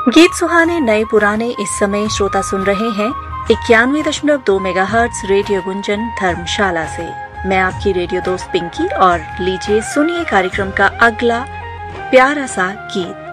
गीत सुहाने नए पुराने इस समय श्रोता सुन रहे हैं 91.2 मेगाहर्ट्ज रेडियो गुंजन धर्मशाला से। मैं आपकी रेडियो दोस्त पिंकी और लीजिए सुनिए कार्यक्रम का अगला प्यारा सा गीत।